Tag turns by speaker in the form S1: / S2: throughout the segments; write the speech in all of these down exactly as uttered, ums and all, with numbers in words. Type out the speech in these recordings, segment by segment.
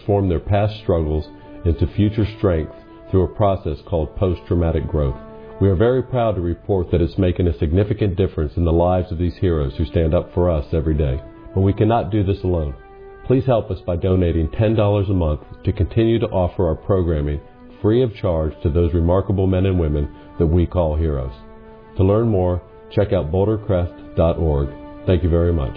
S1: transform their past struggles into future strength through a process called post-traumatic growth. We are very proud to report that it's making a significant difference in the lives of these heroes who stand up for us every day. But we cannot do this alone. Please help us by donating ten dollars a month to continue to offer our programming free of charge to those remarkable men and women that we call heroes. To learn more, check out boulder crest dot org. Thank you very much.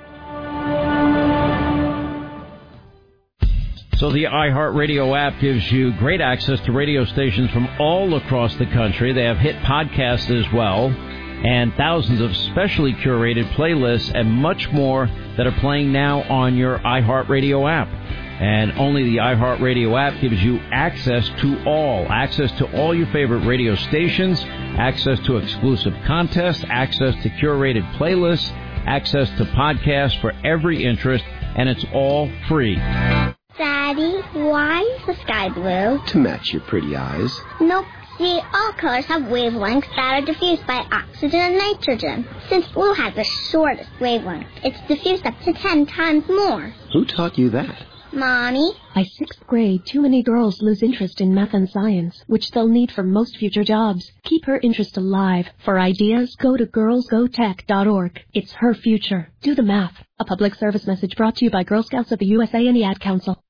S2: So the iHeartRadio app gives you great access to radio stations from all across the country. They have hit podcasts as well, and thousands of specially curated playlists and much more that are playing now on your iHeartRadio app. And only the iHeartRadio app gives you access to all, access to all your favorite radio stations, access to exclusive contests, access to curated playlists, access to podcasts for every interest, and it's all free.
S3: Daddy, why is the sky blue?
S4: To match your pretty eyes.
S3: Nope. See, all colors have wavelengths that are diffused by oxygen and nitrogen. Since blue has the shortest wavelength, it's diffused up to ten times more.
S4: Who taught you that?
S3: Mommy?
S5: By sixth grade, too many girls lose interest in math and science, which they'll need for most future jobs. Keep her interest alive. For ideas, go to girls go tech dot org. It's her future. Do the math. A public service message brought to you by Girl Scouts of the U S A and the Ad Council.